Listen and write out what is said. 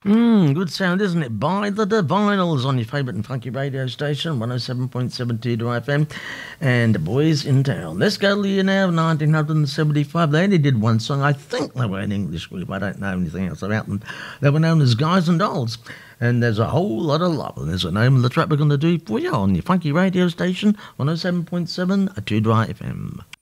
Good sound, isn't it? By the Divinals on your favourite and funky radio station, 107.72 to FM, and the Boys in Town. Let's go to the year now, 1975. They only did one song. I think they were an English group. I don't know anything else about them. They were known as Guys and Dolls. And there's a whole lot of love. And there's the name of the track we're going to do for you on your funky radio station, 107.7 to FM.